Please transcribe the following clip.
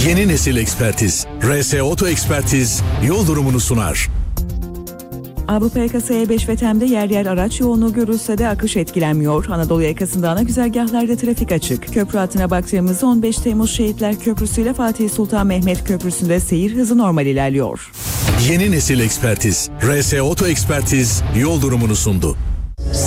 Yeni nesil ekspertiz. RS Oto Ekspertiz yol durumunu sunar. Avrupa yakası E5 ve TEM'de yer yer araç yoğunluğu görülse de akış etkilenmiyor. Anadolu yakasında ana güzergahlarda trafik açık. Köprü hattına baktığımızda 15 Temmuz Şehitler Köprüsü ile Fatih Sultan Mehmet Köprüsü'nde seyir hızı normal ilerliyor. Yeni nesil ekspertiz. RS Oto Ekspertiz yol durumunu sundu.